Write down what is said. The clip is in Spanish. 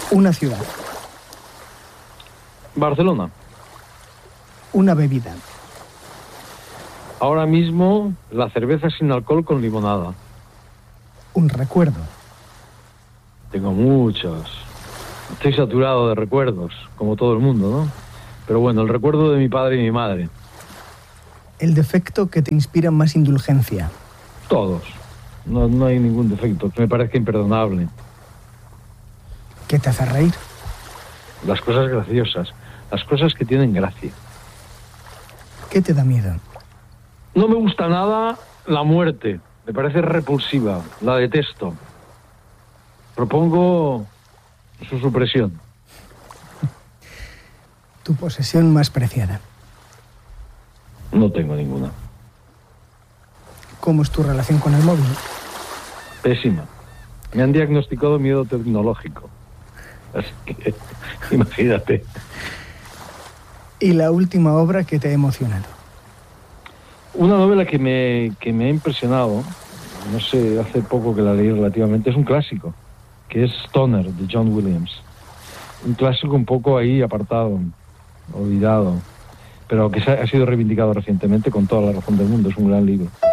Una ciudad. Barcelona. Una bebida. Ahora mismo, la cerveza sin alcohol con limonada. Un recuerdo. Tengo muchos. Estoy saturado de recuerdos, como todo el mundo, ¿no? Pero bueno, el recuerdo de mi padre y mi madre. El defecto que te inspira más indulgencia. Todos. No hay ningún defecto que me parezca imperdonable. ¿Qué te hace reír? Las cosas graciosas, las cosas que tienen gracia. ¿Qué te da miedo? No me gusta nada la muerte. Me parece repulsiva. La detesto. Propongo su supresión. Tu posesión más preciada. No tengo ninguna. ¿Cómo es tu relación con el móvil? Pésima. Me han diagnosticado miedo tecnológico. Así que, imagínate. ¿Y la última obra que te ha emocionado? Una novela que me ha impresionado, no sé, hace poco que la leí relativamente, es un clásico, que es Stoner, de John Williams. Un clásico un poco ahí apartado, olvidado, pero que ha sido reivindicado recientemente con toda la razón del mundo. Es un gran libro.